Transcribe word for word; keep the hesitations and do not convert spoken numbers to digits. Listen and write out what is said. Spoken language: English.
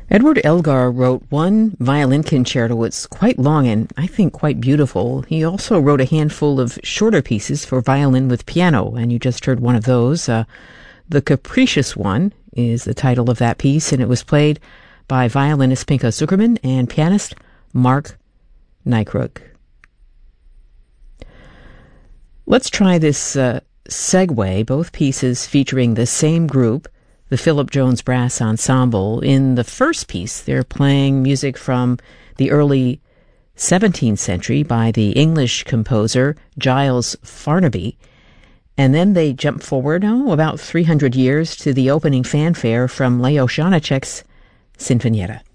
Edward Elgar wrote one violin concerto. It's quite long and I think quite beautiful. He also wrote a handful of shorter pieces for violin with piano, and you just heard one of those. Uh, The Capricious One is the title of that piece, and it was played by violinist Pinka Zuckerman and pianist Mark Nykruk. Let's try this uh, segue, both pieces featuring the same group, the Philip Jones Brass Ensemble. In the first piece, they're playing music from the early seventeenth century by the English composer Giles Farnaby, and then they jump forward, oh, about three hundred years to the opening fanfare from Leo Janáček's Sinfonietta.